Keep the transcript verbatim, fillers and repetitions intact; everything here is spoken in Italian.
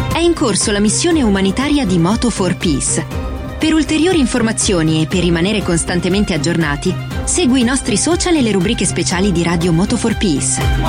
è in corso la missione umanitaria di Moto for Peace. Per ulteriori informazioni e per rimanere costantemente aggiornati, segui i nostri social e le rubriche speciali di Radio Moto for Peace.